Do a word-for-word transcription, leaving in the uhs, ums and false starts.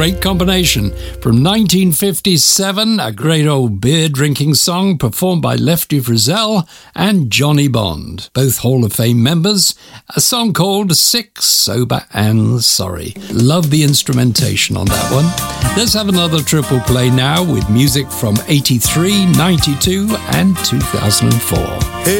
great combination. From nineteen fifty-seven, a great old beer-drinking song performed by Lefty Frizzell and Johnny Bond, both Hall of Fame members. A song called Sick, Sober and Sorry. Love the instrumentation on that one. Let's have another triple play now with music from eighty-three, ninety-two and two thousand four. Hey.